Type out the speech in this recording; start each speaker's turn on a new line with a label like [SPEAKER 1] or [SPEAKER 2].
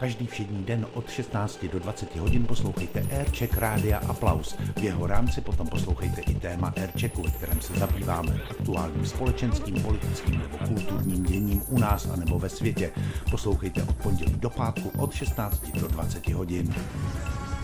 [SPEAKER 1] Každý všední den od 16 do 20 hodin poslouchejte Aircheck Rádia Aplaus. V jeho rámci potom poslouchejte i téma Airchecku, ve kterém se zabýváme aktuálním společenským, politickým nebo kulturním děním u nás anebo ve světě. Poslouchejte od pondělí do pátku od 16 do 20 hodin.